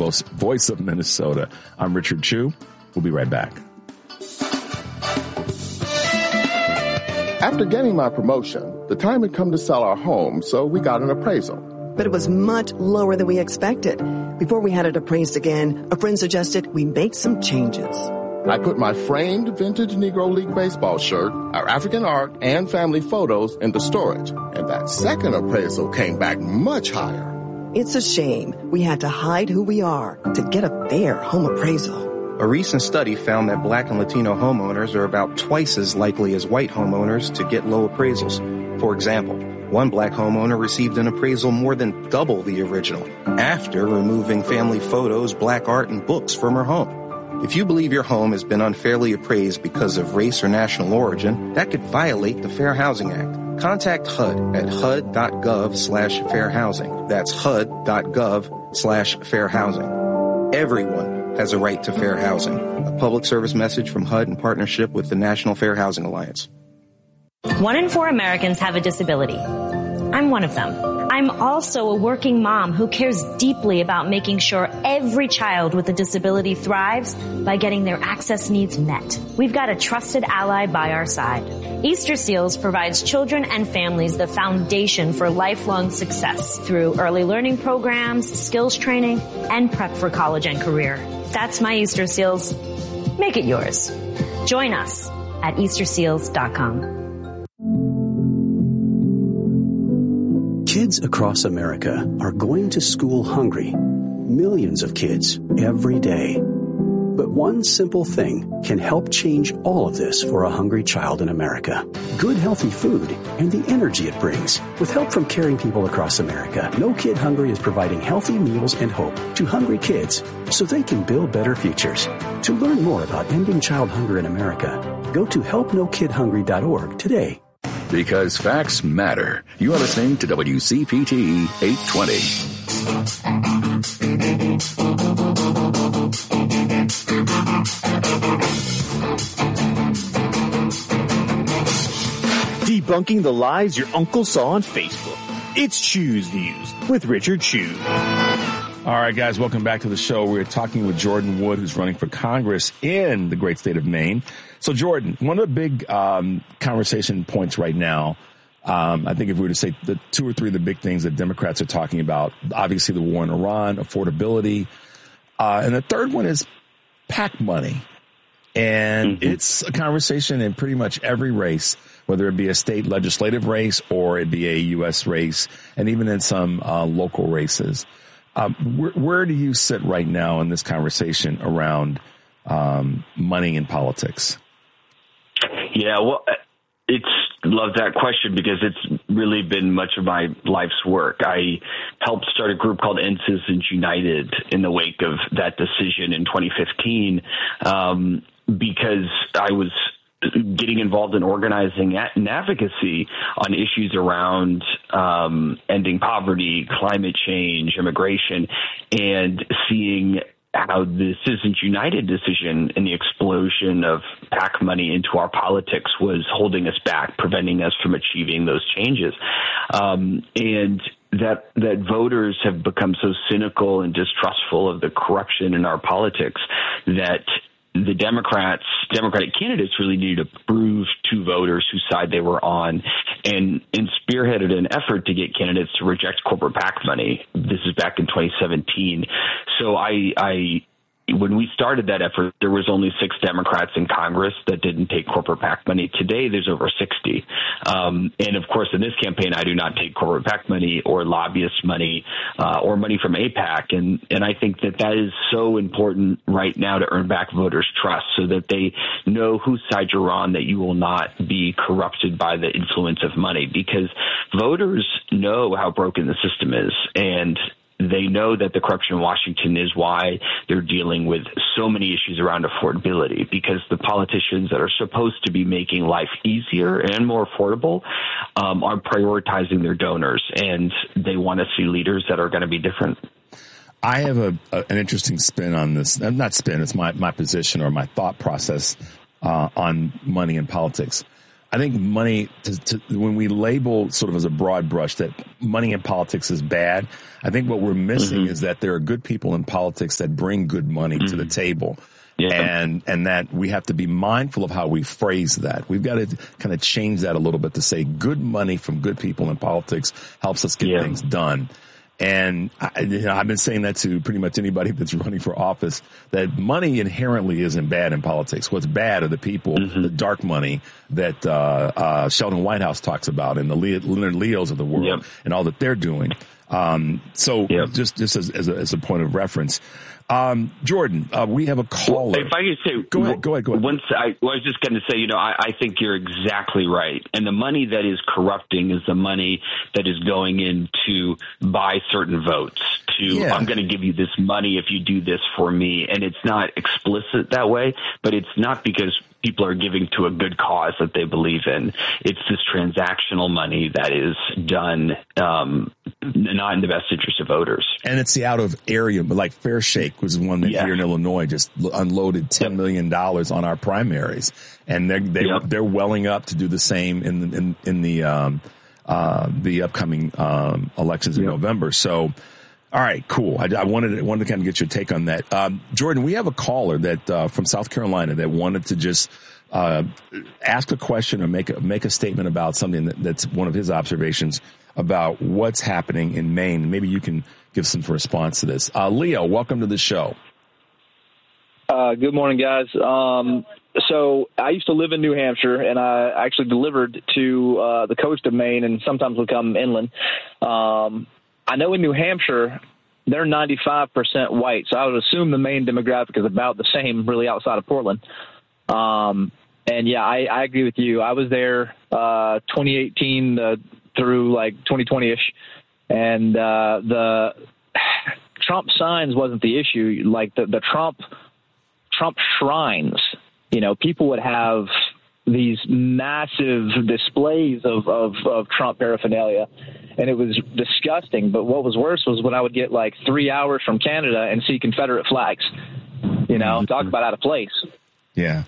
voice of Minnesota. I'm Richard Chu. We'll be right back. After getting my promotion, the time had come to sell our home, so we got an appraisal. But it was much lower than we expected. Before we had it appraised again, a friend suggested we make some changes. I put my framed vintage Negro League baseball shirt, our African art, and family photos into storage. And that second appraisal came back much higher. It's a shame we had to hide who we are to get a fair home appraisal. A recent study found that Black and Latino homeowners are about twice as likely as white homeowners to get low appraisals. For example, one Black homeowner received an appraisal more than double the original after removing family photos, Black art, and books from her home. If you believe your home has been unfairly appraised because of race or national origin, that could violate the Fair Housing Act. Contact HUD at hud.gov/fair housing. That's hud.gov/fair housing. Everyone has a right to fair housing. A public service message from HUD in partnership with the National Fair Housing Alliance. 1 in 4 Americans have a disability. I'm one of them. I'm also a working mom who cares deeply about making sure every child with a disability thrives by getting their access needs met. We've got a trusted ally by our side. Easter Seals provides children and families the foundation for lifelong success through early learning programs, skills training, and prep for college and career. That's my Easter Seals. Make it yours. Join us at easterseals.com. Kids across America are going to school hungry. Millions of kids every day. But one simple thing can help change all of this for a hungry child in America. Good, healthy food and the energy it brings. With help from caring people across America, No Kid Hungry is providing healthy meals and hope to hungry kids so they can build better futures. To learn more about ending child hunger in America, go to helpnokidhungry.org today. Because facts matter. You are listening to WCPT 820. Debunking the lies your uncle saw on Facebook. It's Chu's Views with Richard Chu. All right, guys, welcome back to the show. We're talking with Jordan Wood, who's running for Congress in the great state of Maine. So, Jordan, one of the big conversation points right now, I think if we were to say the 2 or 3 of the big things that Democrats are talking about, obviously the war in Iran, affordability, and the third one is PAC money. And it's a conversation in pretty much every race, whether it be a state legislative race or it be a U.S. race, and even in some local races. Where do you sit right now in this conversation around money in politics? Yeah, well, love that question because it's really been much of my life's work. I helped start a group called End Citizens United in the wake of that decision in 2015 because I was getting involved in organizing and advocacy on issues around ending poverty, climate change, immigration, and seeing how the Citizens United decision and the explosion of PAC money into our politics was holding us back, preventing us from achieving those changes. And that voters have become so cynical and distrustful of the corruption in our politics that the Democratic candidates really needed to prove to voters whose side they were on and spearheaded an effort to get candidates to reject corporate PAC money. This is back in 2017. So when we started that effort, there was only 6 Democrats in Congress that didn't take corporate PAC money. Today, there's over 60. And of course, in this campaign, I do not take corporate PAC money or lobbyist money or money from AIPAC. And I think that is so important right now to earn back voters' trust so that they know whose side you're on, that you will not be corrupted by the influence of money, because voters know how broken the system is. And they know that the corruption in Washington is why they're dealing with so many issues around affordability, because the politicians that are supposed to be making life easier and more affordable are prioritizing their donors, and they want to see leaders that are going to be different. I have an interesting spin on this. Not spin, it's my position or my thought process on money in politics. I think money, when we label sort of as a broad brush that money in politics is bad, I think what we're missing is that there are good people in politics that bring good money to the table. Yeah. And that we have to be mindful of how we phrase that. We've got to kind of change that a little bit to say good money from good people in politics helps us get things done. And I've been saying that to pretty much anybody that's running for office, that money inherently isn't bad in politics. What's bad are the people, the dark money that Sheldon Whitehouse talks about, and the Leonard Leos of the world, and all that they're doing. Just as a point of reference. Jordan, we have a caller. If I could say, go ahead. I was just going to say, I think you're exactly right. And the money that is corrupting is the money that is going in to buy certain votes. I'm going to give you this money if you do this for me. And it's not explicit that way, but it's not because people are giving to a good cause that they believe in. It's this transactional money that is done not in the best interest of voters. And it's the out of area, like Fair Shake was one that here in Illinois just unloaded $10 million on our primaries, and they're welling up to do the same in the upcoming elections in November. So. All right, cool. I wanted to kind of get your take on that. Jordan, we have a caller that from South Carolina that wanted to just ask a question or make a statement about something that's one of his observations about what's happening in Maine. Maybe you can give some response to this. Leo, welcome to the show. Good morning, guys. So I used to live in New Hampshire, and I actually delivered to the coast of Maine, and sometimes would come inland. I know in New Hampshire, they're 95% white, so I would assume the Maine demographic is about the same really outside of Portland. And, I agree with you. I was there 2018 through, 2020-ish, and the Trump signs wasn't the issue. Like, the Trump shrines, people would have these massive displays of Trump paraphernalia, and it was disgusting. But what was worse was when I would get 3 hours from Canada and see Confederate flags, talk about out of place. Yeah.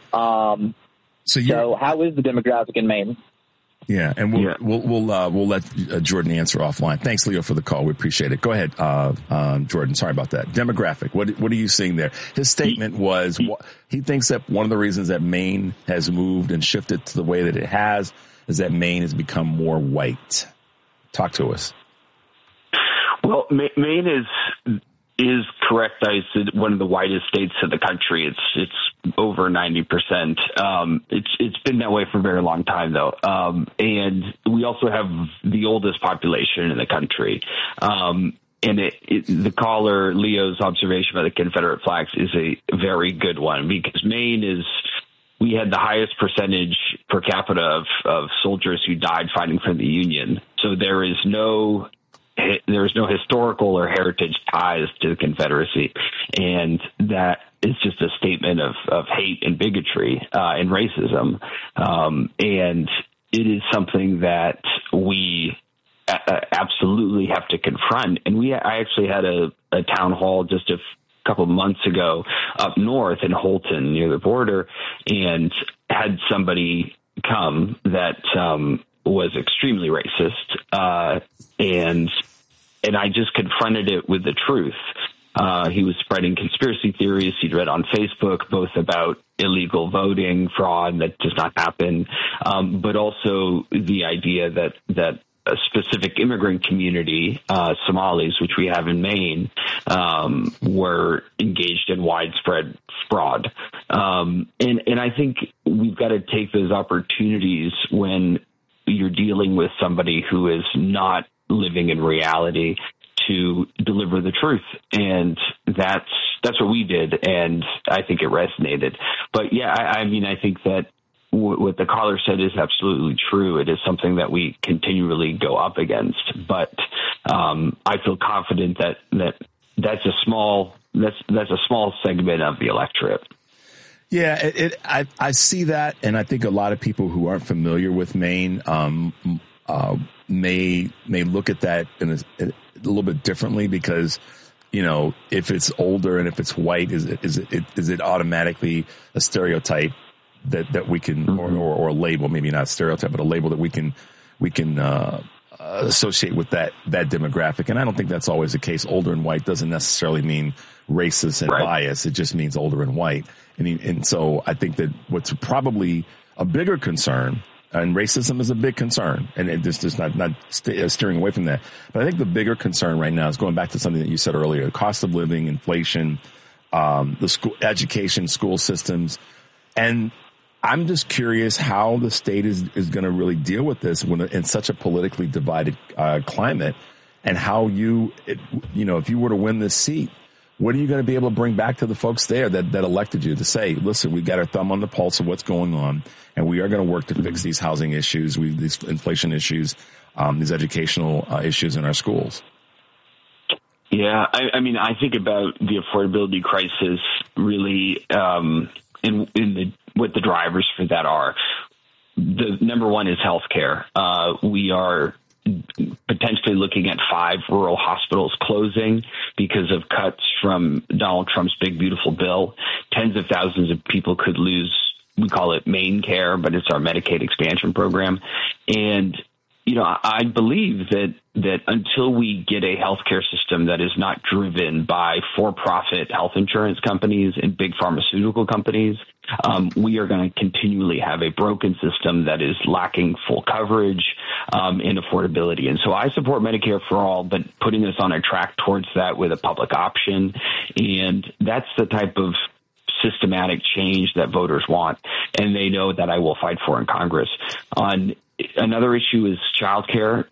So how is the demographic in Maine? Yeah, and we'll let Jordan answer offline. Thanks, Leo, for the call. We appreciate it. Go ahead, Jordan. Sorry about that. Demographic. What are you seeing there? His statement was he thinks that one of the reasons that Maine has moved and shifted to the way that it has is that Maine has become more white. Talk to us. Well, Maine is correctized one of the whitest states in the country. It's over 90%. It's been that way for a very long time, though. And we also have the oldest population in the country. And the caller, Leo's observation about the Confederate flags is a very good one, because Maine we had the highest percentage per capita of soldiers who died fighting for the Union. So there is no historical or heritage ties to the Confederacy. And that is just a statement of hate and bigotry and racism. And it is something that we absolutely have to confront. And I actually had a town hall just a couple of months ago up north in Holton near the border, and had somebody come that was extremely racist, and I just confronted it with the truth. He was spreading conspiracy theories he'd read on Facebook, both about illegal voting, fraud that does not happen, but also the idea that a specific immigrant community, Somalis, which we have in Maine, were engaged in widespread fraud. And I think we've got to take those opportunities when you're dealing with somebody who is not living in reality to deliver the truth. And that's what we did. And I think it resonated. But I think that what the caller said is absolutely true. It is something that we continually go up against. But I feel confident that that's a small segment of the electorate. Yeah, I see that, and I think a lot of people who aren't familiar with Maine may look at that in a little bit differently, because if it's older and if it's white, is it automatically a stereotype that we can, or a label, maybe not stereotype, but a label that we can associate with that demographic. And I don't think that's always the case. Older and white doesn't necessarily mean racist and biased. It just means older and white. And so I think that what's probably a bigger concern, and racism is a big concern, and it's just not steering away from that. But I think the bigger concern right now is going back to something that you said earlier: the cost of living, inflation, the school education, school systems. And I'm just curious how the state is going to really deal with this in such a politically divided climate, and how if you were to win this seat, what are you going to be able to bring back to the folks there that elected you to say, listen, we got our thumb on the pulse of what's going on, and we are going to work to fix these housing issues, these inflation issues, these educational issues in our schools? Yeah, I mean, I think about the affordability crisis really what the drivers for that are. The number one is healthcare. We are potentially looking at 5 rural hospitals closing because of cuts from Donald Trump's big, beautiful bill. Tens of thousands of people could lose, we call it Maine Care, but it's our Medicaid expansion program. And, I believe that until we get a healthcare system that is not driven by for-profit health insurance companies and big pharmaceutical companies, we are going to continually have a broken system that is lacking full coverage and affordability. And so I support Medicare for all, but putting us on a track towards that with a public option. And that's the type of systematic change that voters want, and they know that I will fight for in Congress. On another issue is childcare.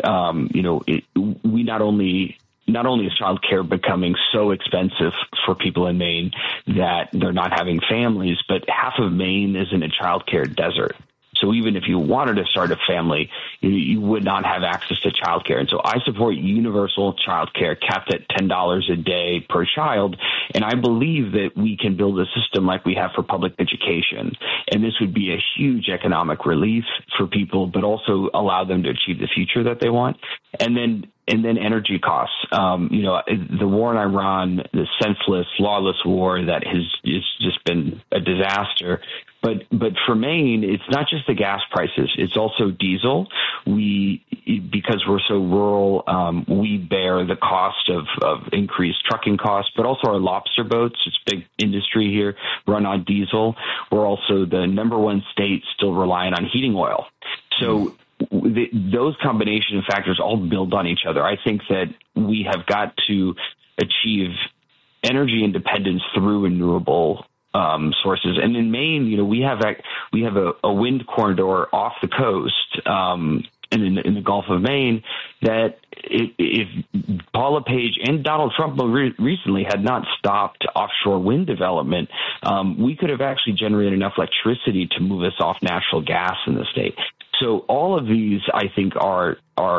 We not only is childcare becoming so expensive for people in Maine that they're not having families, but half of Maine is in a childcare desert. So even if you wanted to start a family, you would not have access to childcare. And so I support universal childcare capped at $10 a day per child. And I believe that we can build a system like we have for public education. And this would be a huge economic relief for people, but also allow them to achieve the future that they want. And then energy costs. The war in Iran, the senseless, lawless war that has just been a disaster. But for Maine, it's not just the gas prices; it's also diesel. Because we're so rural, we bear the cost of increased trucking costs, but also our lobster boats. It's big industry here, run on diesel. We're also the number one state still relying on heating oil. So those combination of factors all build on each other. I think that we have got to achieve energy independence through renewable sources. And in Maine, we have a wind corridor off the coast and in the Gulf of Maine that if Paul LePage and Donald Trump recently had not stopped offshore wind development, we could have actually generated enough electricity to move us off natural gas in the state. So all of these, I think, are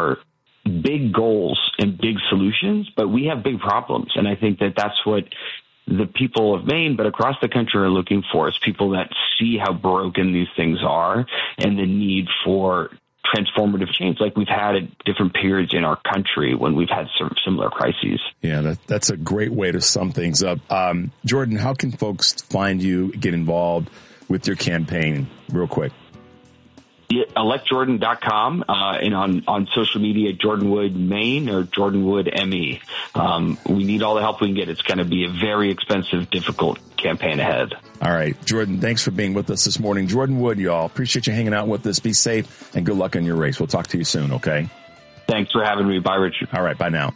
big goals and big solutions, but we have big problems. And I think that that's what the people of Maine, but across the country, are looking for, is people that see how broken these things are and the need for transformative change, like we've had at different periods in our country when we've had some similar crises. Yeah, that's a great way to sum things up. Jordan, how can folks find you, get involved with your campaign real quick? Yeah, electjordan.com and on social media, Jordan Wood Maine or Jordan Wood ME. We need all the help we can get. It's going to be a very expensive, difficult campaign ahead. All right, Jordan, thanks for being with us this morning. Jordan Wood, y'all. Appreciate you hanging out with us. Be safe and good luck in your race. We'll talk to you soon, okay? Thanks for having me. Bye, Richard. All right, bye now.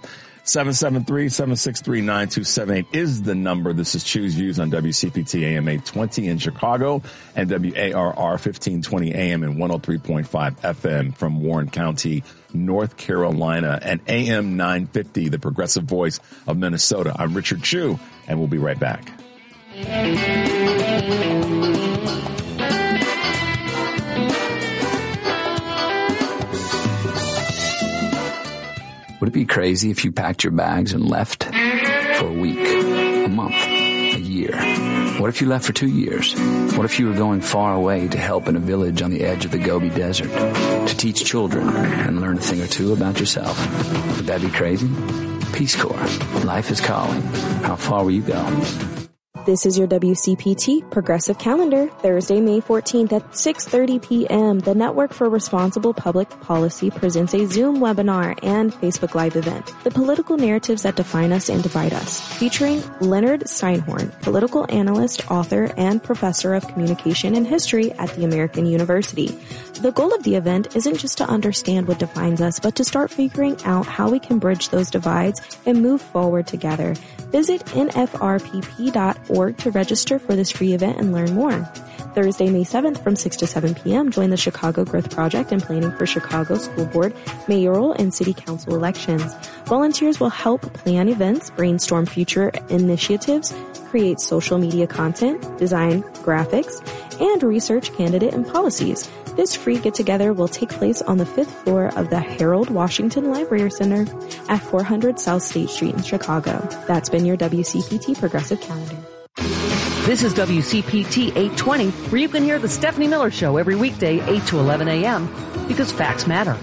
773-763-9278 is the number. This is Choose Views on WCPT AM 820 in Chicago and WARR 1520 AM and 103.5 FM from Warren County, North Carolina, and AM 950, the progressive voice of Minnesota. I'm Richard Chu, and we'll be right back. Would it be crazy if you packed your bags and left for a week, a month, a year? What if you left for 2 years? What if you were going far away to help in a village on the edge of the Gobi Desert, to teach children and learn a thing or two about yourself? Would that be crazy? Peace Corps. Life is calling. How far will you go? This is your WCPT Progressive Calendar, Thursday, May 14th at 6:30 p.m. The Network for Responsible Public Policy presents a Zoom webinar and Facebook Live event, The Political Narratives That Define Us and Divide Us, featuring Leonard Steinhorn, political analyst, author, and professor of communication and history at the American University. The goal of the event isn't just to understand what defines us, but to start figuring out how we can bridge those divides and move forward together. Visit nfrpp.org to register for this free event and learn more. Thursday, May 7th from 6 to 7 p.m., join the Chicago Growth Project in planning for Chicago School Board, mayoral, and city council elections. Volunteers will help plan events, brainstorm future initiatives, create social media content, design graphics, and research candidate and policies. This free get-together will take place on the 5th floor of the Harold Washington Library Center at 400 South State Street in Chicago. That's been your WCPT Progressive Calendar. This is WCPT 820, where you can hear the Stephanie Miller Show every weekday, 8 to 11 a.m., because facts matter.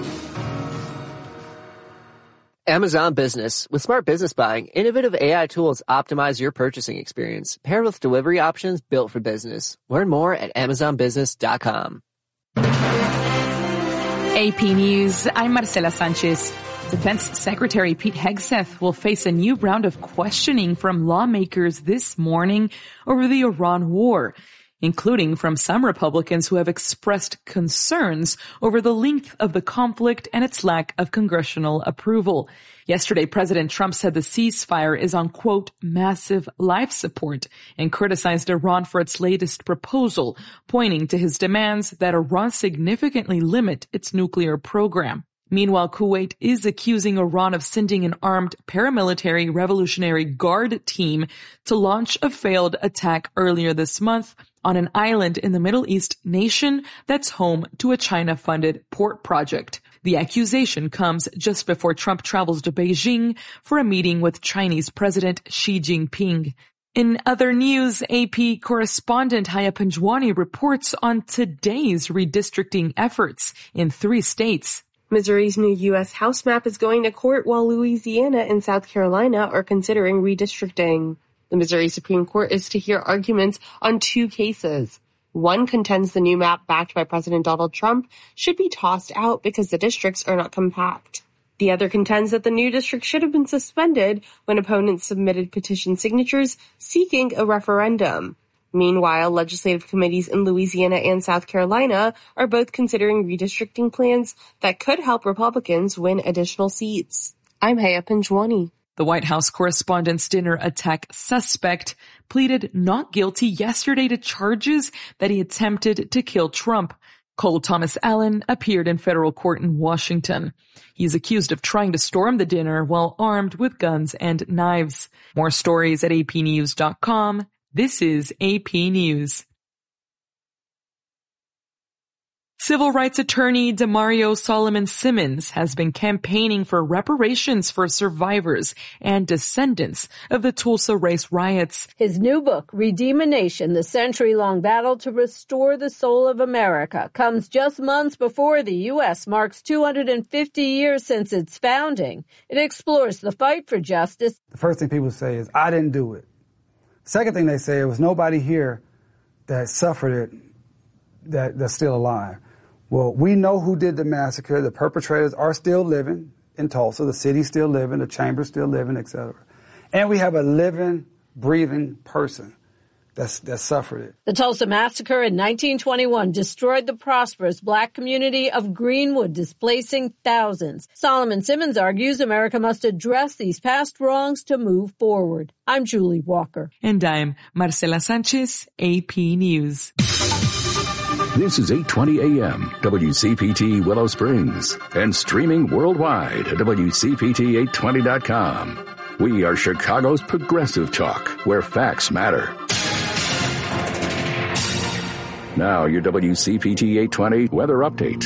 Amazon Business. With smart business buying, innovative AI tools optimize your purchasing experience, paired with delivery options built for business. Learn more at AmazonBusiness.com. AP News, I'm Marcela Sanchez. Defense Secretary Pete Hegseth will face a new round of questioning from lawmakers this morning over the Iran war, including from some Republicans who have expressed concerns over the length of the conflict and its lack of congressional approval. Yesterday, President Trump said the ceasefire is on, quote, massive life support, and criticized Iran for its latest proposal, pointing to his demands that Iran significantly limit its nuclear program. Meanwhile, Kuwait is accusing Iran of sending an armed paramilitary Revolutionary Guard team to launch a failed attack earlier this month on an island in the Middle East nation that's home to a China-funded port project. The accusation comes just before Trump travels to Beijing for a meeting with Chinese President Xi Jinping. In other news, AP correspondent Haya Panjwani reports on today's redistricting efforts in 3 states. Missouri's new U.S. House map is going to court while Louisiana and South Carolina are considering redistricting. The Missouri Supreme Court is to hear arguments on 2 cases. One contends the new map backed by President Donald Trump should be tossed out because the districts are not compact. The other contends that the new district should have been suspended when opponents submitted petition signatures seeking a referendum. Meanwhile, legislative committees in Louisiana and South Carolina are both considering redistricting plans that could help Republicans win additional seats. I'm Haya Panjwani. The White House Correspondents' Dinner attack suspect pleaded not guilty yesterday to charges that he attempted to kill Trump. Cole Thomas Allen appeared in federal court in Washington. He is accused of trying to storm the dinner while armed with guns and knives. More stories at apnews.com. This is AP News. Civil rights attorney Demario Solomon Simmons has been campaigning for reparations for survivors and descendants of the Tulsa race riots. His new book, Redeem a Nation, The Century-Long Battle to Restore the Soul of America, comes just months before the U.S. marks 250 years since its founding. It explores the fight for justice. The first thing people say is, I didn't do it. Second thing they say, it was nobody here that suffered it that's still alive. Well, we know who did the massacre. The perpetrators are still living in Tulsa. The city's still living. The chamber's still living, etc. And we have a living, breathing person that suffered it. The Tulsa Massacre in 1921 destroyed the prosperous black community of Greenwood, displacing thousands. Solomon Simmons argues America must address these past wrongs to move forward. I'm Julie Walker. And I'm Marcela Sanchez, AP News. This is 8:20 a.m. WCPT Willow Springs and streaming worldwide at WCPT820.com. We are Chicago's progressive talk, where facts matter. Now, your WCPT 820 weather update.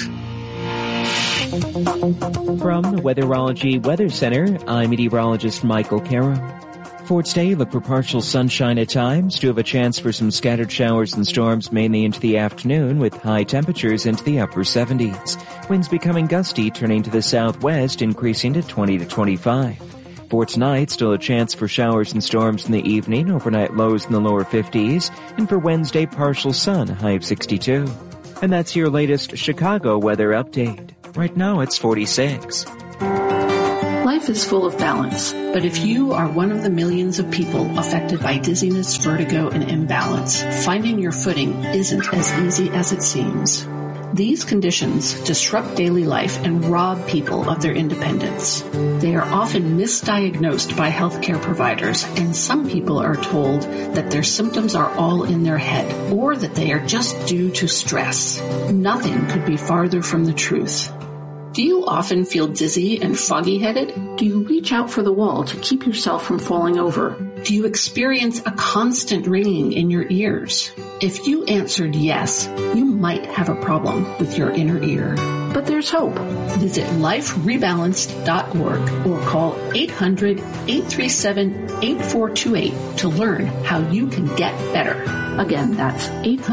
From the Weatherology Weather Center, I'm meteorologist Michael Carroll. For today, look for partial sunshine at times. Do have a chance for some scattered showers and storms mainly into the afternoon with high temperatures into the upper 70s. Winds becoming gusty, turning to the southwest, increasing to 20 to 25. For tonight, still a chance for showers and storms in the evening, overnight lows in the lower 50s, and for Wednesday, partial sun, high of 62. And that's your latest Chicago weather update. Right now, it's 46. Life is full of balance, but if you are one of the millions of people affected by dizziness, vertigo, and imbalance, finding your footing isn't as easy as it seems. These conditions disrupt daily life and rob people of their independence. They are often misdiagnosed by healthcare providers, and some people are told that their symptoms are all in their head or that they are just due to stress. Nothing could be farther from the truth. Do you often feel dizzy and foggy-headed? Do you reach out for the wall to keep yourself from falling over? Do you experience a constant ringing in your ears? If you answered yes, you might have a problem with your inner ear. But there's hope. Visit liferebalanced.org or call 800-837-8428 to learn how you can get better. Again, that's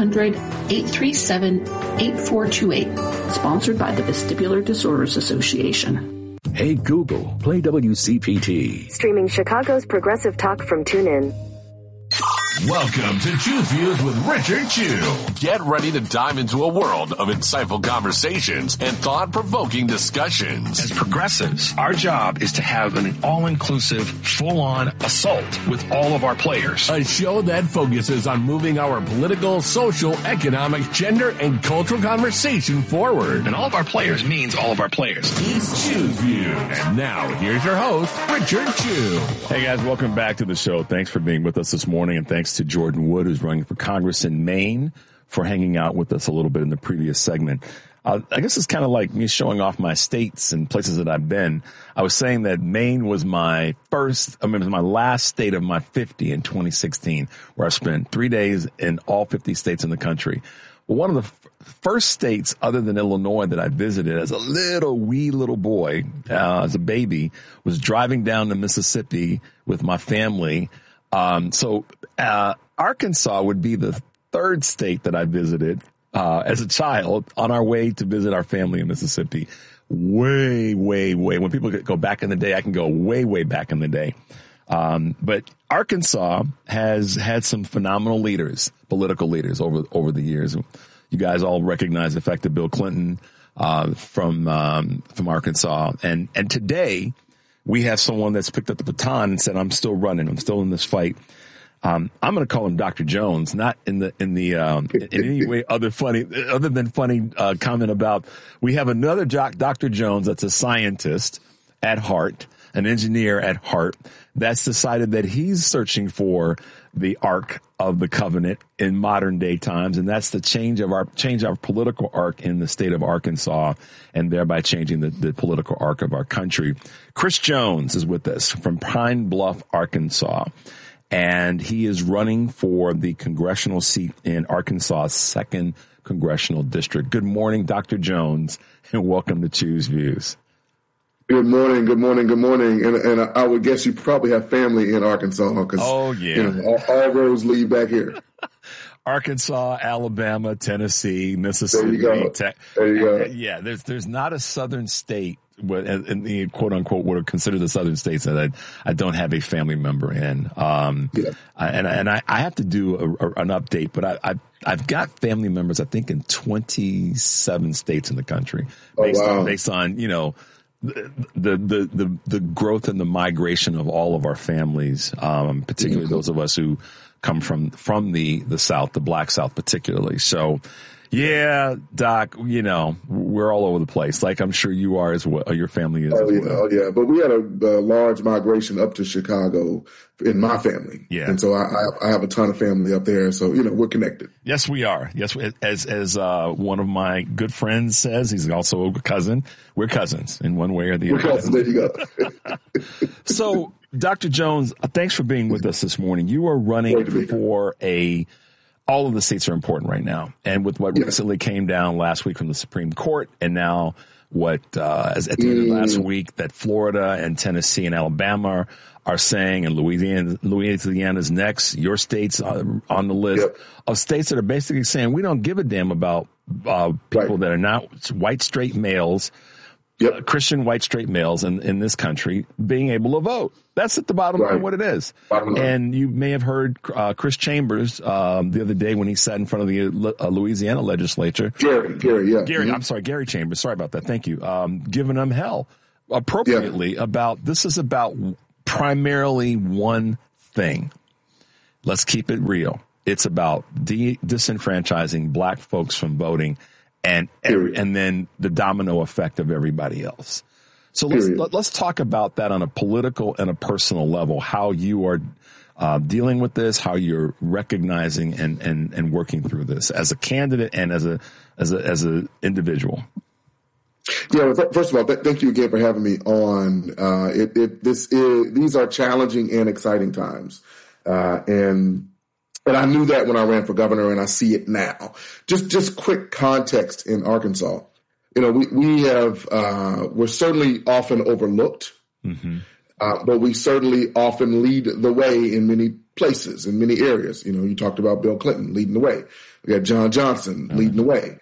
800-837-8428. Sponsored by the Vestibular Disorders Association. Hey Google, play WCPT. Streaming Chicago's progressive talk from TuneIn. Welcome to Choose Views with Richard Chew. Get ready to dive into a world of insightful conversations and thought-provoking discussions. As progressives, our job is to have an all-inclusive, full-on assault with all of our players. A show that focuses on moving our political, social, economic, gender, and cultural conversation forward. And all of our players means all of our players. It's Choose Views. And now, here's your host, Richard Chew. Hey guys, welcome back to the show. Thanks for being with us this morning, and thanks to Jordan Wood, who's running for Congress in Maine, for hanging out with us a little bit in the previous segment. I guess it's kind of like me showing off my states and places that I've been. I was saying that Maine was my last state of my 50 in 2016, where I spent 3 days in all 50 states in the country. Well, one of the first states other than Illinois that I visited as a wee little boy, as a baby, was driving down to Mississippi with my family. Arkansas would be the third state that I visited as a child on our way to visit our family in Mississippi. Way. When people go back in the day, I can go way back in the day. But Arkansas has had some phenomenal leaders, political leaders over the years. You guys all recognize the fact that Bill Clinton from Arkansas, and today we have someone that's picked up the baton and said, "I'm still running. I'm still in this fight." I'm going to call him Dr. Jones, not in any way other than funny comment about. We have another Dr. Jones that's a scientist at heart, an engineer at heart, that's decided that he's searching for the Ark of the Covenant in modern day times, and that's the change our political arc in the state of Arkansas, and thereby changing the political arc of our country. Chris Jones is with us from Pine Bluff, Arkansas, and he is running for the congressional seat in Arkansas's 2nd Congressional District. Good morning, Dr. Jones, and welcome to Choose Views. Good morning. And I would guess you probably have family in Arkansas because all roads lead back here. Arkansas, Alabama, Tennessee, Mississippi. There you go. Yeah, there's not a southern state in the quote unquote what are considered the southern states that I don't have a family member in. And I have to do an update, but I've got family members I think in 27 states in the country based on the growth and the migration of all of our families, particularly those of us who come from the South, the Black South particularly. So, yeah, Doc, we're all over the place. Like I'm sure you are as well. Your family is as well. Oh, yeah. But we had a large migration up to Chicago in my family. Yeah. And so I have a ton of family up there. So, we're connected. Yes, we are. Yes. As one of my good friends says, he's also a cousin. We're cousins in one way or the other. We're cousins. There you go. So, Dr. Jones, thanks for being with us this morning. You are running for all of the states are important right now. And with what recently came down last week from the Supreme Court, and now as at the end of last week, that Florida and Tennessee and Alabama are saying, and Louisiana's next, your state's on the list of states that are basically saying, we don't give a damn about people that are not white, straight males Christian white straight males in this country being able to vote. That's at the bottom line what it is. And you may have heard Chris Chambers the other day when he sat in front of the Louisiana legislature. Gary Chambers. Sorry about that. Thank you. Giving them hell appropriately about this is about primarily one thing. Let's keep it real. It's about disenfranchising black folks from voting. And then the domino effect of everybody else. So let's talk about that on a political and a personal level, how you are dealing with this, how you're recognizing and working through this as a candidate and as a individual. Yeah, well, first of all, thank you again for having me on. These are challenging and exciting times, and I knew that when I ran for governor, and I see it now. Just quick context in Arkansas. We're certainly often overlooked, but we certainly often lead the way in many places, in many areas. You talked about Bill Clinton leading the way. We got John Johnson leading the way.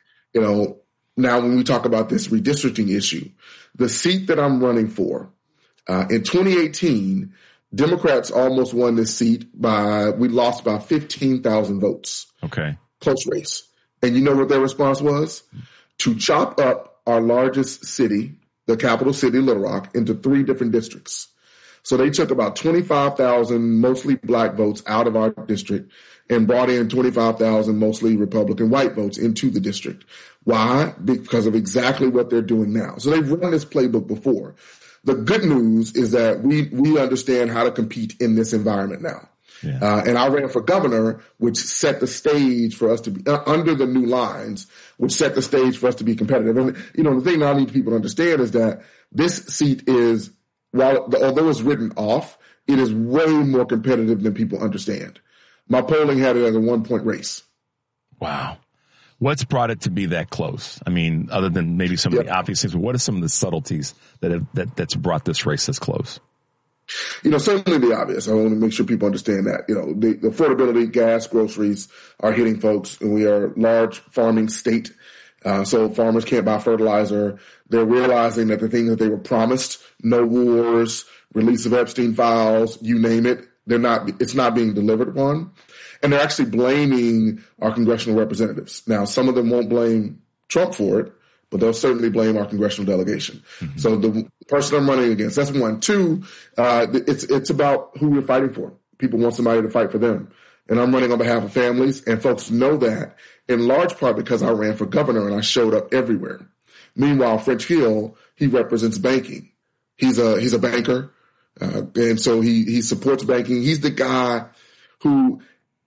Now when we talk about this redistricting issue, the seat that I'm running for, in 2018, Democrats almost won this seat we lost by 15,000 votes. Okay. Close race. And you know what their response was? To chop up our largest city, the capital city, Little Rock, into 3 different districts. So they took about 25,000 mostly black votes out of our district and brought in 25,000 mostly Republican white votes into the district. Why? Because of exactly what they're doing now. So they've run this playbook before. The good news is that we understand how to compete in this environment now. Yeah. And I ran for governor, which set the stage for us to be under the new lines, which set the stage for us to be competitive. And, the thing that I need people to understand is that this seat is, although it's written off, it is way more competitive than people understand. My polling had it as a 1-point race. Wow. What's brought it to be that close? I mean, other than maybe some of the obvious things, but what are some of the subtleties that's brought this race this close? Certainly the obvious. I want to make sure people understand that. The affordability, gas, groceries are hitting folks, and we are a large farming state. So farmers can't buy fertilizer. They're realizing that the things that they were promised, no wars, release of Epstein files, you name it, it's not being delivered upon. And they're actually blaming our congressional representatives. Now, some of them won't blame Trump for it, but they'll certainly blame our congressional delegation. Mm-hmm. So the person I'm running against, that's one. 2, it's about who we're fighting for. People want somebody to fight for them. And I'm running on behalf of families, and folks know that in large part because I ran for governor and I showed up everywhere. Meanwhile, French Hill, he represents banking. He's a banker, and so he supports banking. He's the guy who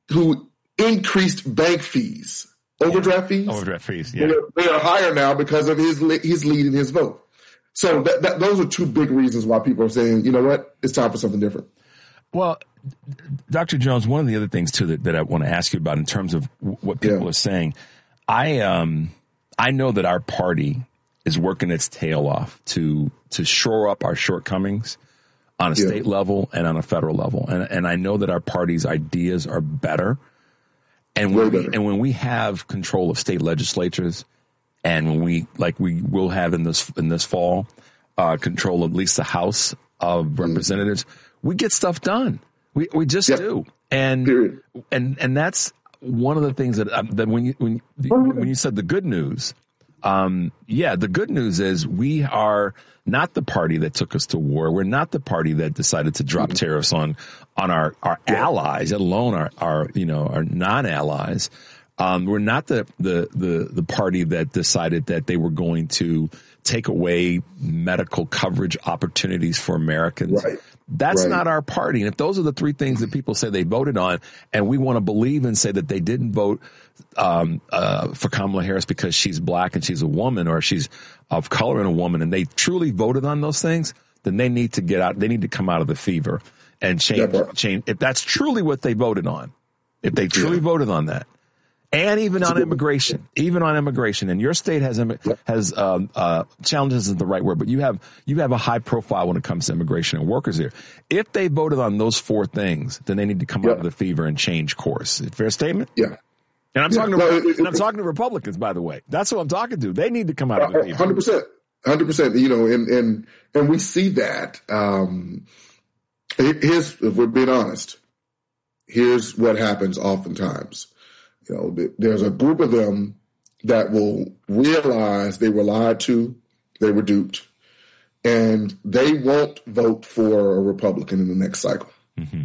increased bank fees, overdraft fees. Overdraft fees, yeah. They are higher now because of his lead in his vote. So those are 2 big reasons why people are saying, you know what, it's time for something different. Well, Dr. Jones, one of the other things too that I want to ask you about in terms of what people are saying, I know that our party is working its tail off to shore up our shortcomings on a state level and on a federal level. And I know that our party's ideas are better. And when we have control of state legislatures, and when we will have in this fall, control of at least the House of Representatives, we get stuff done. We just do. And that's one of the things that when you said the good news, the good news is we are not the party that took us to war. We're not the party that decided to drop tariffs on our allies, let alone our non-allies. We're not the party that decided that they were going to take away medical coverage opportunities for Americans. Right. That's not our party. And if those are the 3 things that people say they voted on, and we want to believe and say that they didn't vote for Kamala Harris because she's black and she's a woman, or she's of color and a woman, and they truly voted on those things, then they need to get out. They need to come out of the fever and change. If that's truly what they voted on, if they truly voted on that. And even on immigration, and your state has challenges isn't the right word, but you have a high profile when it comes to immigration and workers here. If they voted on those 4 things, then they need to come out of the fever and change course. Fair statement? Yeah. And I'm talking to Republicans, by the way. That's who I'm talking to. They need to come out of the fever. 100%. 100%. You know, and we see that. If we're being honest, here's what happens oftentimes. You know, there's a group of them that will realize they were lied to, they were duped, and they won't vote for a Republican in the next cycle. Mm-hmm.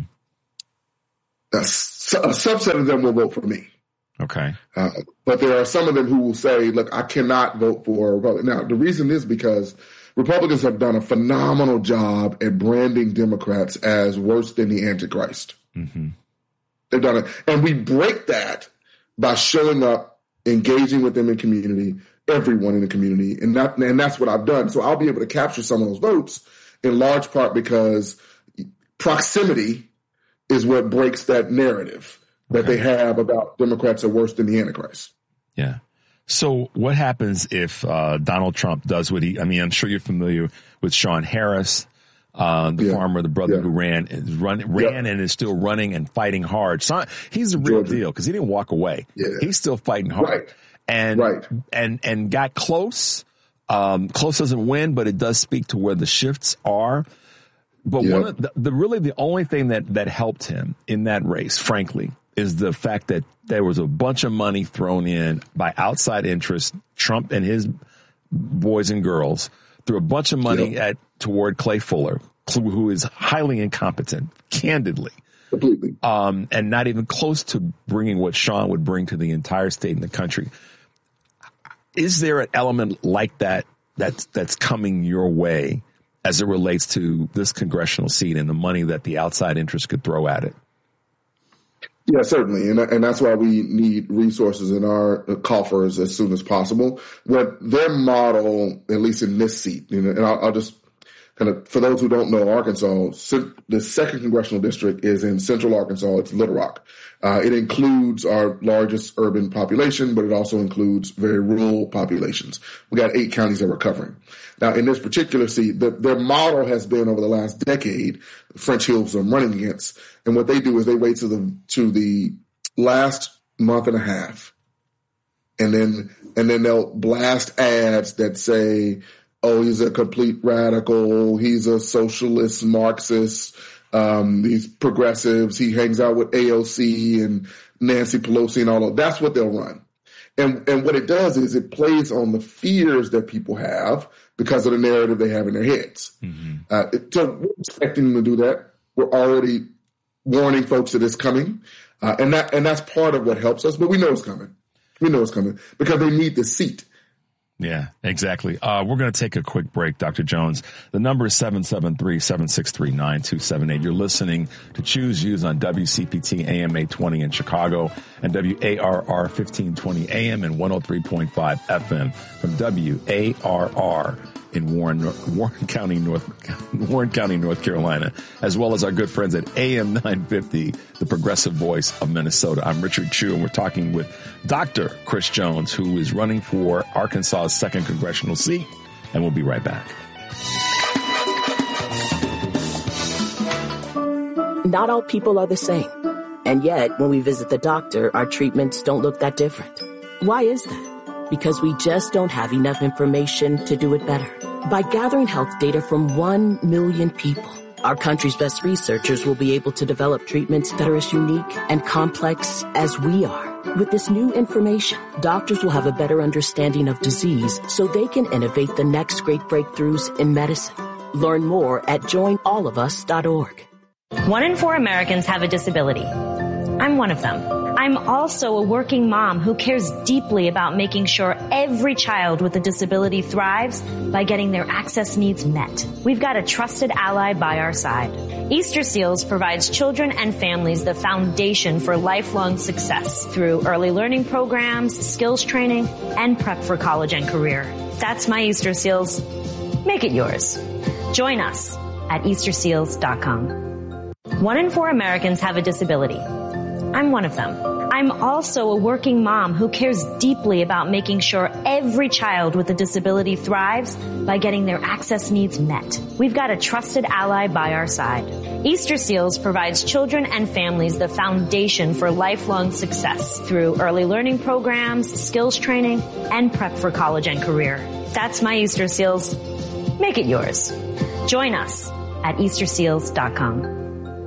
A subset of them will vote for me. Okay. But there are some of them who will say, look, I cannot vote for a Republican. Now, the reason is because Republicans have done a phenomenal job at branding Democrats as worse than the Antichrist. Mm-hmm. They've done it. And we break that by showing up, engaging with them in community, everyone in the community. And that's what I've done. So I'll be able to capture some of those votes in large part because proximity is what breaks that narrative that they have about Democrats are worse than the Antichrist. Yeah. So what happens if Donald Trump does what I'm sure you're familiar with Sean Harris, the farmer, the brother who ran and is still running and fighting hard. So he's a real deal because he didn't walk away. Yeah. He's still fighting hard and got close. Close doesn't win, but it does speak to where the shifts are. But one of the only thing that helped him in that race, frankly, is the fact that there was a bunch of money thrown in by outside interests. Trump and his boys and girls threw a bunch of money toward Clay Fuller, who is highly incompetent, candidly. Completely. And not even close to bringing what Sean would bring to the entire state and the country. Is there an element like that's coming your way as it relates to this congressional seat and the money that the outside interest could throw at it? Yeah, certainly. And that's why we need resources in our coffers as soon as possible. What their model, at least in this seat, and I'll just kind of, for those who don't know Arkansas, the 2nd congressional district is in central Arkansas. It's Little Rock. It includes our largest urban population, but it also includes very rural populations. We got 8 counties that we're covering. Now, in this particular seat, their model has been over the last decade, French Hills I'm running against. And what they do is they wait to the last month and a half. And then they'll blast ads that say, oh, he's a complete radical. He's a socialist, Marxist. These progressives. He hangs out with AOC and Nancy Pelosi and all of that's what they'll run. And what it does is it plays on the fears that people have because of the narrative they have in their heads. Mm-hmm. So we're expecting them to do that. We're already warning folks that it's coming. And that's part of what helps us, but we know it's coming. We know it's coming because they need the seat. Yeah, exactly. We're going to take a quick break, Dr. Jones. The number is 773-763-9278. You're listening to Choose Views on WCPT AM 820 in Chicago and WARR 1520 AM and 103.5 FM from WARR in Warren County, North Carolina, as well as our good friends at AM 950, the progressive voice of Minnesota. I'm Richard Chu, and we're talking with Dr. Chris Jones, who is running for Arkansas's 2nd congressional seat, and we'll be right back. Not all people are the same. And yet, when we visit the doctor, our treatments don't look that different. Why is that? Because we just don't have enough information to do it better. By gathering health data from 1 million people, our country's best researchers will be able to develop treatments that are as unique and complex as we are. With this new information, doctors will have a better understanding of disease so they can innovate the next great breakthroughs in medicine. Learn more at joinallofus.org. 1 in 4 Americans have a disability. I'm one of them. I'm also a working mom who cares deeply about making sure every child with a disability thrives by getting their access needs met. We've got a trusted ally by our side. Easter Seals provides children and families the foundation for lifelong success through early learning programs, skills training, and prep for college and career. That's my Easter Seals. Make it yours. Join us at EasterSeals.com. 1 in 4 Americans have a disability. I'm one of them. I'm also a working mom who cares deeply about making sure every child with a disability thrives by getting their access needs met. We've got a trusted ally by our side. Easter Seals provides children and families the foundation for lifelong success through early learning programs, skills training, and prep for college and career. That's my Easter Seals. Make it yours. Join us at EasterSeals.com.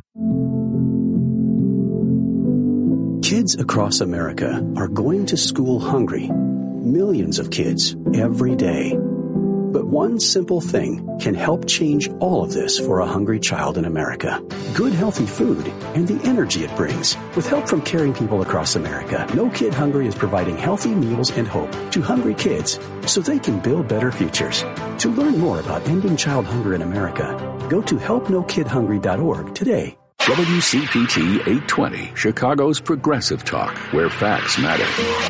Kids across America are going to school hungry. Millions of kids every day. But one simple thing can help change all of this for a hungry child in America. Good, healthy food and the energy it brings. With help from caring people across America, No Kid Hungry is providing healthy meals and hope to hungry kids so they can build better futures. To learn more about ending child hunger in America, go to helpnokidhungry.org today. WCPT 820, Chicago's Progressive Talk, where facts matter.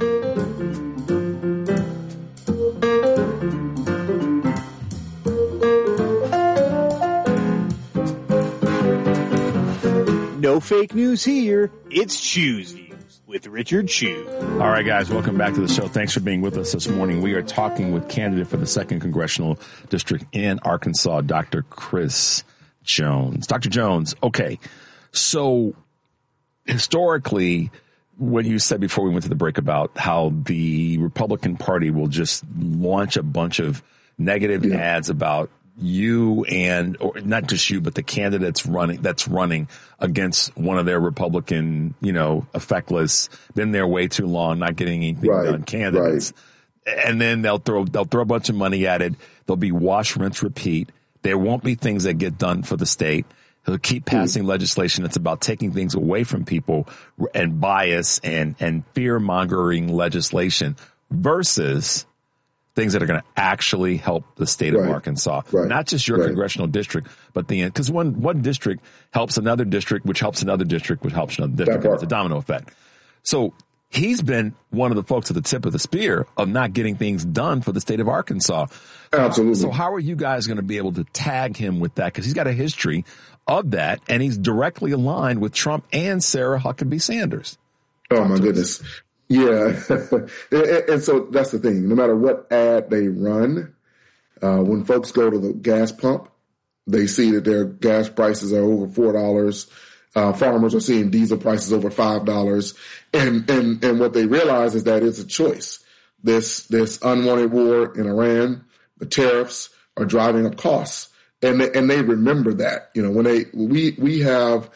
No fake news here. It's Choose Views with Richard Chu. All right, guys, welcome back to the show. Thanks for being with us this morning. We are talking with candidate for the 2nd Congressional District in Arkansas, Dr. Chris Jones. Dr. Jones, okay. So historically, what you said before we went to the break about how the Republican Party will just launch a bunch of negative ads about you or not just you, but the candidates that's running against one of their Republican, effectless, been there way too long, not getting anything done candidates. Right. And then they'll throw a bunch of money at it. There'll be wash, rinse, repeat. There won't be things that get done for the state. He'll keep passing legislation that's about taking things away from people and bias and fear-mongering legislation versus things that are going to actually help the state of Arkansas. Right. Not just your congressional district, but because one district helps another district, which helps another district, which helps another district. And it's a domino effect. So he's been one of the folks at the tip of the spear of not getting things done for the state of Arkansas. Absolutely. So how are you guys going to be able to tag him with that? Because he's got a history of that, and he's directly aligned with Trump and Sarah Huckabee Sanders. Oh, my goodness. Yeah. And so that's the thing. No matter what ad they run, when folks go to the gas pump, they see that their gas prices are over $4. Farmers are seeing diesel prices over $5. And what they realize is that it's a choice. This unwanted war in Iran, the tariffs are driving up costs. And they remember that, when we have,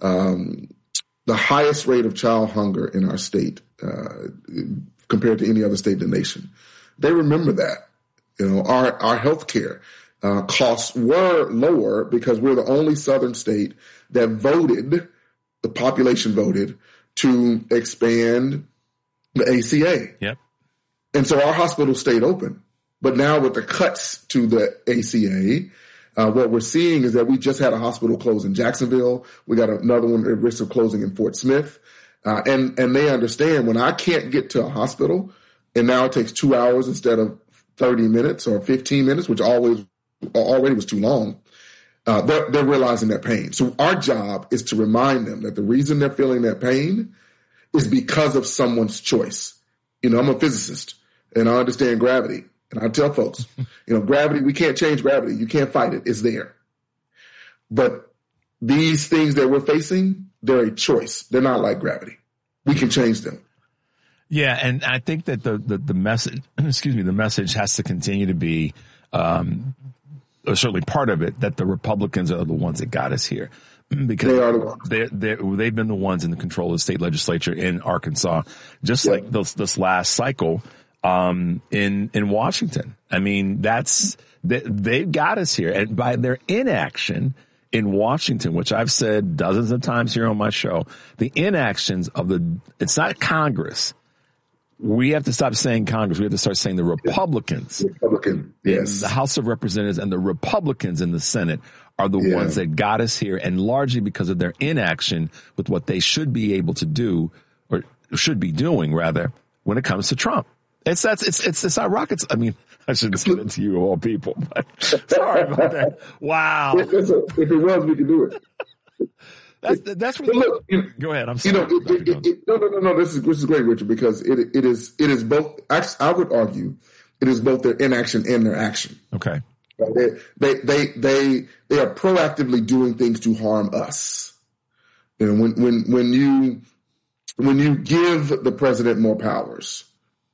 the highest rate of child hunger in our state, compared to any other state in the nation. They remember that, our health care, costs were lower because we're the only southern state that the population voted to expand the ACA. Yep. And so our hospitals stayed open. But now with the cuts to the ACA, what we're seeing is that we just had a hospital close in Jacksonville. We got another one at risk of closing in Fort Smith. And they understand when I can't get to a hospital and now it takes 2 hours instead of 30 minutes or 15 minutes, which already was too long. They're realizing that pain. So our job is to remind them that the reason they're feeling that pain is because of someone's choice. I'm a physicist and I understand gravity. And I tell folks, gravity, we can't change gravity. You can't fight it. It's there. But these things that we're facing, they're a choice. They're not like gravity. We can change them. Yeah. And I think that the message, the message has to continue to be, certainly part of it, that the Republicans are the ones that got us here. Because they are the ones. They've been the ones in the control of the state legislature in Arkansas, just like this last cycle. In Washington. I mean, they've got us here, and by their inaction in Washington, which I've said dozens of times here on my show, the inactions it's not Congress. We have to stop saying Congress. We have to start saying the Republicans. Yes. The House of Representatives and the Republicans in the Senate are the ones that got us here, and largely because of their inaction with what they should be able to do, or should be doing rather, when it comes to Trump. It's not rockets. I mean, I shouldn't say it to you of all people, but sorry about that. Wow. If it was, we could do it. That's what. Look, go ahead. I'm sorry. No. This is great, Richard, because it is both. I would argue it is both their inaction and their action. Okay. They are proactively doing things to harm us. You know, when you give the president more powers,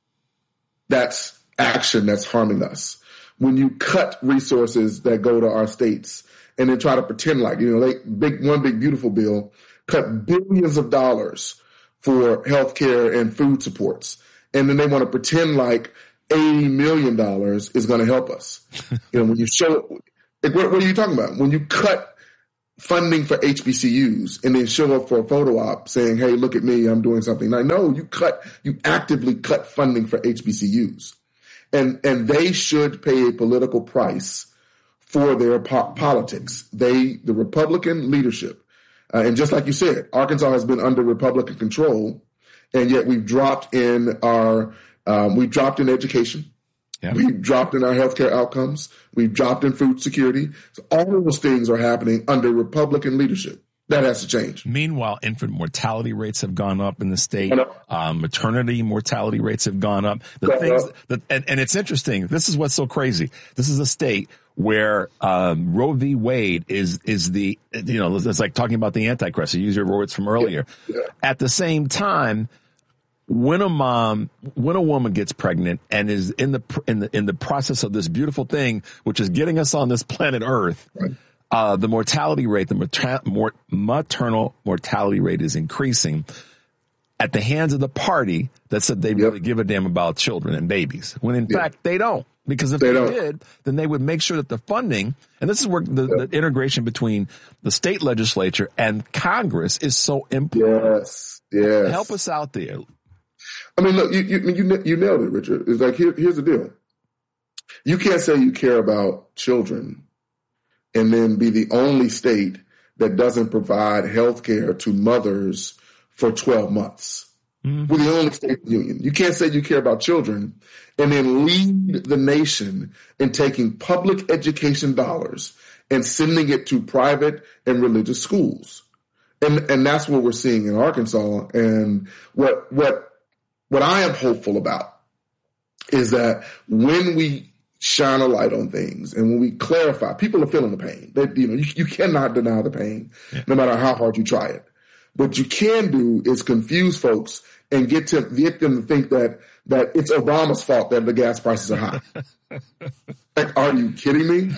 that's action that's harming us. When you cut resources that go to our states and then try to pretend like, one big beautiful bill cut billions of dollars for healthcare and food supports, and then they want to pretend like $80 million is going to help us. When you show, what are you talking about? When you cut funding for HBCUs and then show up for a photo op saying, "Hey, look at me, I'm doing something." Like, no, you actively cut funding for HBCUs, and they should pay a political price for their politics. The Republican leadership, and just like you said, Arkansas has been under Republican control, and yet we've dropped in education. Yeah. We've dropped in our healthcare outcomes. We've dropped in food security. So all of those things are happening under Republican leadership. That has to change. Meanwhile, infant mortality rates have gone up in the state. Maternity mortality rates have gone up. And it's interesting. This is what's so crazy. This is a state where Roe v. Wade is the, it's like talking about the Antichrist. You use your words from earlier. Yeah. At the same time, when a woman gets pregnant and is in the process of this beautiful thing, which is getting us on this planet Earth, right, the mortality rate, the maternal mortality rate is increasing at the hands of the party that said they really give a damn about children and babies, when in fact they don't. Because if they did, then they would make sure that the funding, and this is where the integration between the state legislature and Congress is so important. Yes. Help us out there. I mean, look, you nailed it, Richard. It's like, here's the deal. You can't say you care about children and then be the only state that doesn't provide health care to mothers for 12 months. Mm-hmm. We're the only state in the union. You can't say you care about children and then lead the nation in taking public education dollars and sending it to private and religious schools. And that's what we're seeing in Arkansas. And what I am hopeful about is that when we shine a light on things and when we clarify, people are feeling the pain. You cannot deny the pain, no matter how hard you try it. What you can do is confuse folks and get them to think that it's Obama's fault that the gas prices are high. Like, are you kidding me?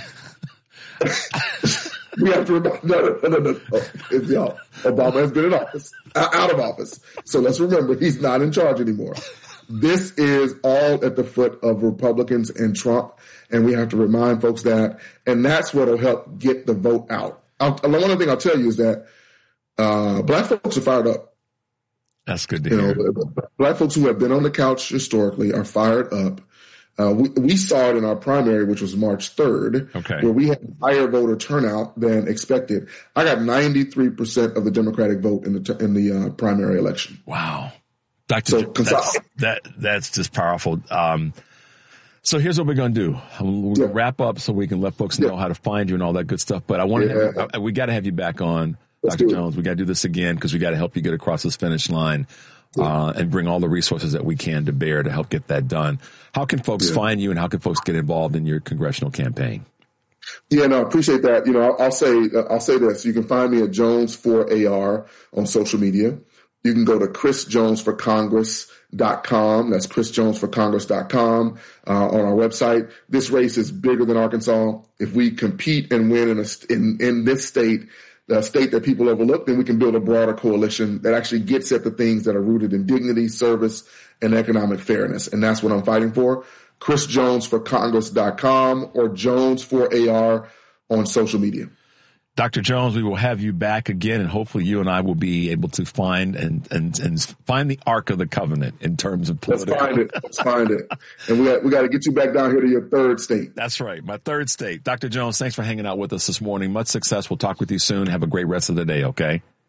We have to remember, no. Obama has been in office, out of office. So let's remember, he's not in charge anymore. This is all at the foot of Republicans and Trump, and we have to remind folks that, and that's what will help get the vote out. One other thing I'll tell you is that Black folks are fired up. That's good to hear. Black folks who have been on the couch historically are fired up. We saw it in our primary, which was March 3rd, where we had higher voter turnout than expected. I got 93% of the Democratic vote in the primary election. Wow. Dr. That's just powerful. So here's what we're going to do. We're going to wrap up so we can let folks know how to find you and all that good stuff. But we got to have you back on, Dr. Jones. We got to do this again because we got to help you get across this finish line. And bring all the resources that we can to bear to help get that done. How can folks find you and how can folks get involved in your congressional campaign? Yeah, no, I appreciate that. I'll say this. You can find me at Jones4AR on social media. You can go to ChrisJonesForCongress.com. That's ChrisJonesForCongress.com on our website. This race is bigger than Arkansas. If we compete and win in this state, the state that people overlook, then we can build a broader coalition that actually gets at the things that are rooted in dignity, service, and economic fairness. And that's what I'm fighting for. ChrisJonesForCongress.com or Jones4AR on social media. Dr. Jones, we will have you back again, and hopefully you and I will be able to find and find the Ark of the Covenant in terms of political. Let's find it. And we got to get you back down here to your third state. That's right, my third state. Dr. Jones, thanks for hanging out with us this morning. Much success. We'll talk with you soon. Have a great rest of the day, okay?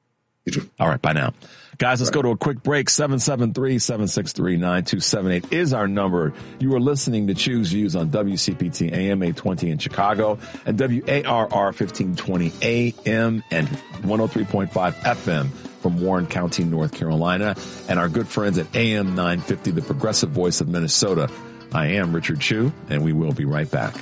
You too. All right, bye now. Guys, let's go to a quick break. 773-763-9278 is our number. You are listening to Choose Views on WCPT AM 820 in Chicago and WARR 1520 AM and 103.5 FM from Warren County, North Carolina, and our good friends at AM 950, the progressive voice of Minnesota. I am Richard Chu, and we will be right back.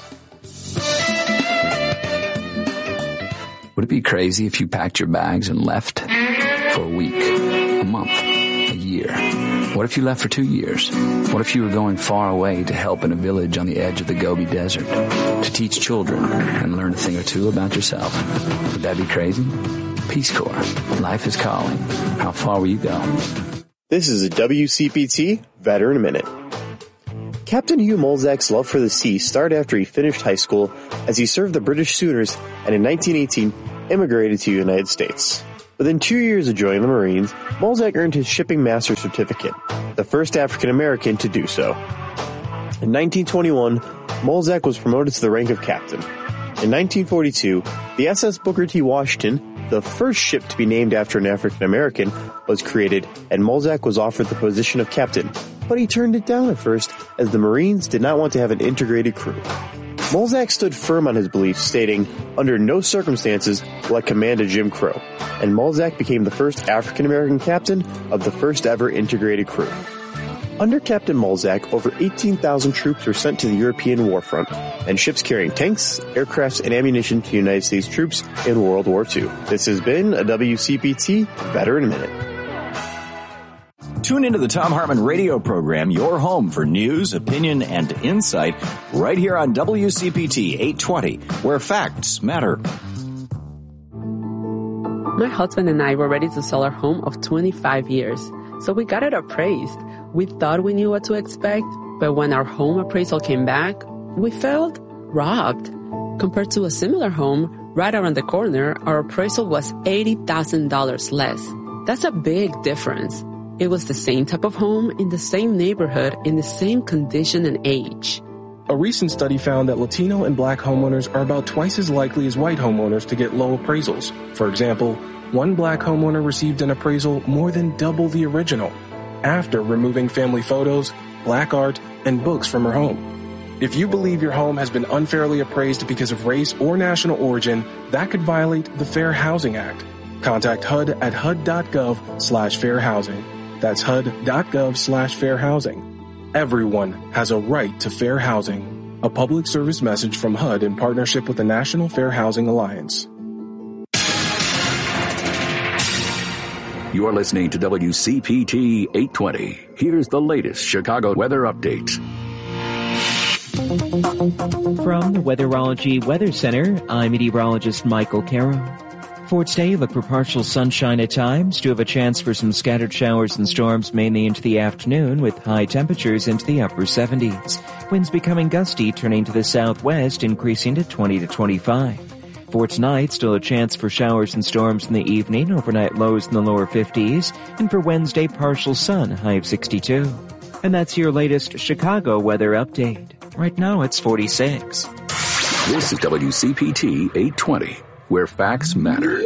Would it be crazy if you packed your bags and left for a week, a month, a year? What if you left for 2 years? What if you were going far away to help in a village on the edge of the Gobi Desert, to teach children and learn a thing or two about yourself? Would that be crazy? Peace Corps. Life is calling. How far will you go? This is a WCPT Veteran Minute. Captain Hugh Molzak's love for the sea started after he finished high school as he served the British Sooners and in 1918 immigrated to the United States. Within 2 years of joining the Marines, Molzak earned his Shipping Master Certificate, the first African American to do so. In 1921, Molzak was promoted to the rank of captain. In 1942, the SS Booker T. Washington, the first ship to be named after an African American, was created, and Molzak was offered the position of captain, but he turned it down at first as the Marines did not want to have an integrated crew. Molzak stood firm on his beliefs, stating, "Under no circumstances will I command a Jim Crow," and Molzak became the first African-American captain of the first ever integrated crew. Under Captain Molzak, over 18,000 troops were sent to the European war front, and ships carrying tanks, aircrafts, and ammunition to United States troops in World War II. This has been a WCPT Veteran Minute. Tune into the Thom Hartmann radio program, your home for news, opinion, and insight, right here on WCPT 820, where facts matter. My husband and I were ready to sell our home of 25 years, so we got it appraised. We thought we knew what to expect, but when our home appraisal came back, we felt robbed. Compared to a similar home right around the corner, our appraisal was $80,000 less. That's a big difference. It was the same type of home in the same neighborhood in the same condition and age. A recent study found that Latino and Black homeowners are about twice as likely as white homeowners to get low appraisals. For example, one Black homeowner received an appraisal more than double the original after removing family photos, Black art, and books from her home. If you believe your home has been unfairly appraised because of race or national origin, that could violate the Fair Housing Act. Contact HUD at hud.gov/fair housing. That's hud.gov/fair housing. Everyone has a right to fair housing. A public service message from HUD in partnership with the National Fair Housing Alliance. You are listening to WCPT 820. Here's the latest Chicago weather update. From the Weatherology Weather Center, I'm meteorologist Michael Carroll. For today, look for partial sunshine at times. Do have a chance for some scattered showers and storms mainly into the afternoon with high temperatures into the upper 70s. Winds becoming gusty, turning to the southwest, increasing to 20 to 25. For tonight, still a chance for showers and storms in the evening, overnight lows in the lower 50s. And for Wednesday, partial sun, high of 62. And that's your latest Chicago weather update. Right now, it's 46. This is WCPT 820. Where facts matter.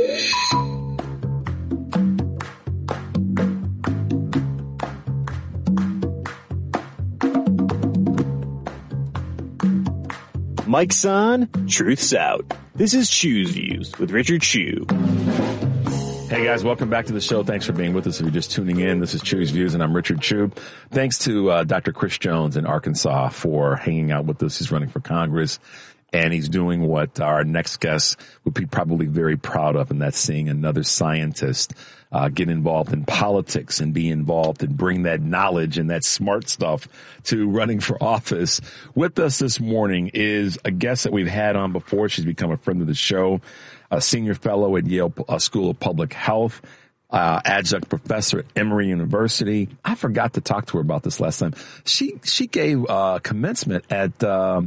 Mic's on, truth's out. This is Choose Views with Richard Chu. Hey guys, welcome back to the show. Thanks for being with us. If you're just tuning in, this is Choose Views and I'm Richard Chu. Thanks to Dr. Chris Jones in Arkansas for hanging out with us. He's running for Congress. And he's doing what our next guest would be probably very proud of, and that's seeing another scientist get involved in politics and be involved and bring that knowledge and that smart stuff to running for office. With us this morning is a guest that we've had on before. She's become a friend of the show, a senior fellow at Yale School of Public Health, adjunct professor at Emory University. I forgot to talk to her about this last time. She gave commencement at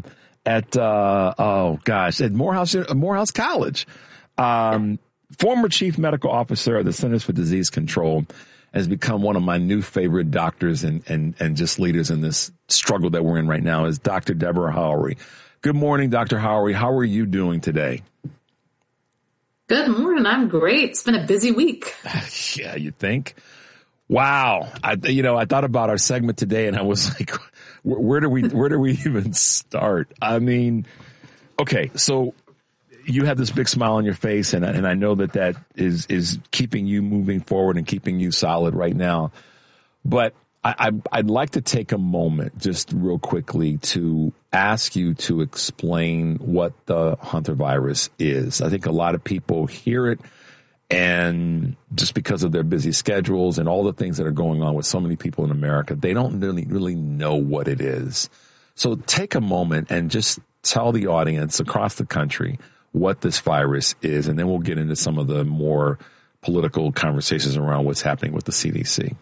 Morehouse College. Former chief medical officer of the Centers for Disease Control, has become one of my new favorite doctors and just leaders in this struggle that we're in right now, is Dr. Deborah Howery. Good morning, Dr. Howery. How are you doing today? Good morning. I'm great. It's been a busy week. Yeah, you think? Wow. I thought about our segment today and I was like, where do we even start? I mean, okay, so you have this big smile on your face and I know that is keeping you moving forward and keeping you solid right now. But I'd like to take a moment just real quickly to ask you to explain what the hantavirus is. I think a lot of people hear it and just because of their busy schedules and all the things that are going on with so many people in America, they don't really know what it is. So take a moment and just tell the audience across the country what this virus is, and then we'll get into some of the more political conversations around what's happening with the CDC.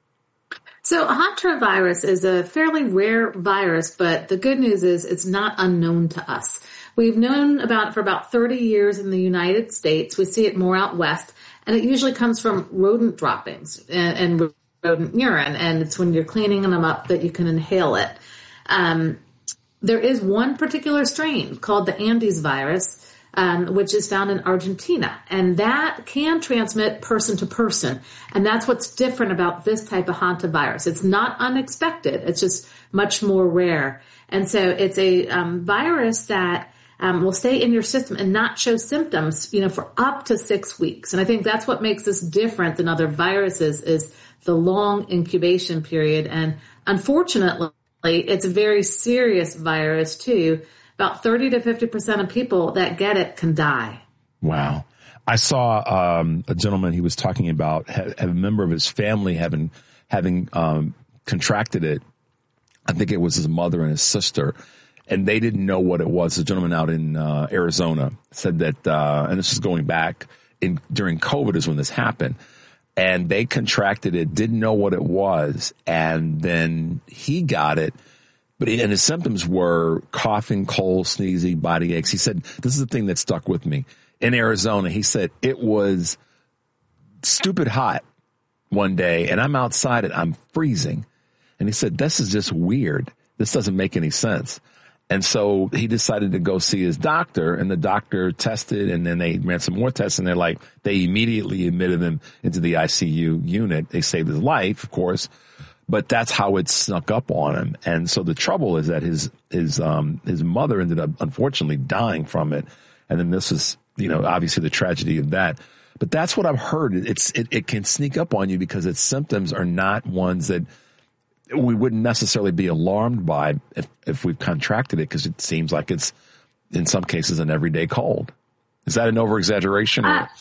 So hantavirus is a fairly rare virus, but the good news is it's not unknown to us. We've known about it for about 30 years in the United States. We see it more out west, and it usually comes from rodent droppings and rodent urine, and it's when you're cleaning them up that you can inhale it. There is one particular strain called the Andes virus, which is found in Argentina, and that can transmit person to person. And that's what's different about this type of hantavirus. It's not unexpected. It's just much more rare. And so it's a virus that will stay in your system and not show symptoms, for up to 6 weeks. And I think that's what makes this different than other viruses is the long incubation period. And unfortunately, it's a very serious virus too. About 30 to 50% of people that get it can die. Wow. I saw a gentleman he was talking about, a member of his family having contracted it. I think it was his mother and his sister, and they didn't know what it was. A gentleman out in Arizona said that, and this is going back during COVID is when this happened, and they contracted it, didn't know what it was, and then he got it. And his symptoms were coughing, cold, sneezy, body aches. He said, this is the thing that stuck with me. In Arizona, he said, it was stupid hot one day, and I'm outside and I'm freezing. And he said, this is just weird. This doesn't make any sense. And so he decided to go see his doctor, and the doctor tested, and then they ran some more tests, and they immediately admitted him into the ICU unit. They saved his life, of course. But that's how it snuck up on him. And so the trouble is that his mother ended up unfortunately dying from it. And then this is, obviously the tragedy of that. But that's what I've heard. It can sneak up on you because its symptoms are not ones that we wouldn't necessarily be alarmed by if we've contracted it, because it seems like it's in some cases an everyday cold. Is that an over-exaggeration?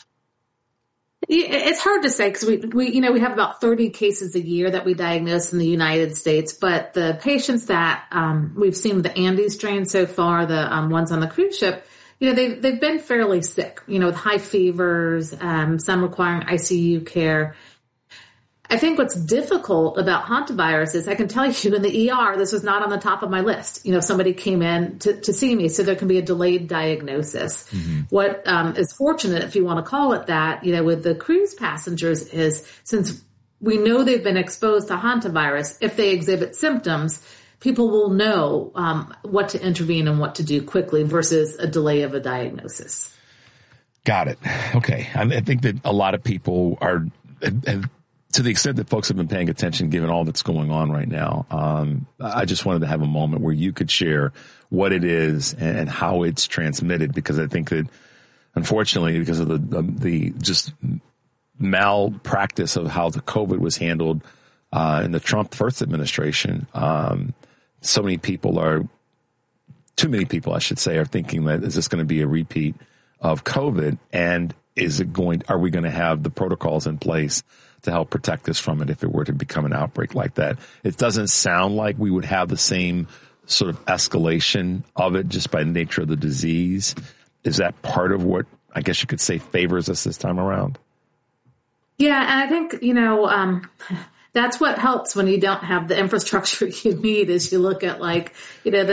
It's hard to say because we have about 30 cases a year that we diagnose in the United States, but the patients that we've seen with the Andes strain so far, the ones on the cruise ship, they've been fairly sick, with high fevers, some requiring ICU care. I think what's difficult about hantavirus is I can tell you in the ER, this was not on the top of my list. Somebody came in to see me, so there can be a delayed diagnosis. Mm-hmm. What is fortunate, if you want to call it that, with the cruise passengers is since we know they've been exposed to hantavirus, if they exhibit symptoms, people will know what to intervene and what to do quickly versus a delay of a diagnosis. Got it. Okay. I think that a lot of people are to the extent that folks have been paying attention, given all that's going on right now, I just wanted to have a moment where you could share what it is and how it's transmitted, because I think that, unfortunately, because of the just malpractice of how the COVID was handled in the Trump first administration, too many people, I should say, are thinking that is this going to be a repeat of COVID, and are we going to have the protocols in place to help protect us from it if it were to become an outbreak like that? It doesn't sound like we would have the same sort of escalation of it just by the nature of the disease. Is that part of what I guess you could say favors us this time around? Yeah, and I think, that's what helps when you don't have the infrastructure you need is you look at wait, here's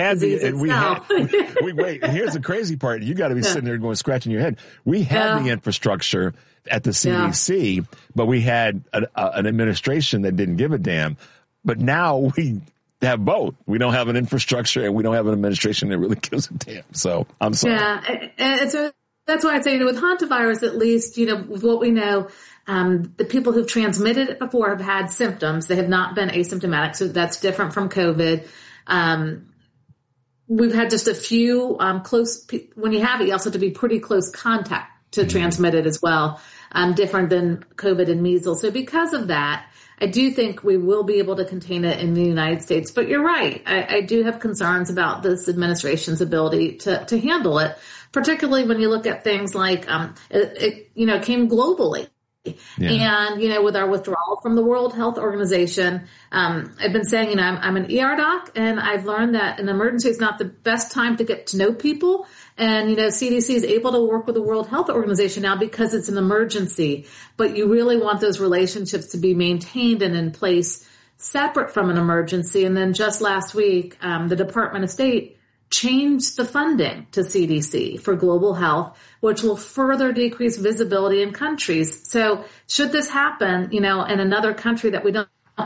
the crazy part. You got to be sitting there going, scratching your head. We had the infrastructure at the CDC, but we had an administration that didn't give a damn. But now we have both. We don't have an infrastructure and we don't have an administration that really gives a damn. So I'm sorry. Yeah, it's that's why I'd say, with hantavirus, at least, with what we know, the people who've transmitted it before have had symptoms. They have not been asymptomatic, so that's different from COVID. We've had just a few close. When you have it, you also have to be pretty close contact to transmit it as well, different than COVID and measles. So because of that, I do think we will be able to contain it in the United States. But you're right. I do have concerns about this administration's ability to handle it, particularly when you look at things like it came globally. Yeah. And, with our withdrawal from the World Health Organization, I've been saying, I'm an ER doc, and I've learned that an emergency is not the best time to get to know people. And, CDC is able to work with the World Health Organization now because it's an emergency. But you really want those relationships to be maintained and in place separate from an emergency. And then just last week, the Department of State changed the funding to CDC for global health, which will further decrease visibility in countries. So should this happen, in another country that we don't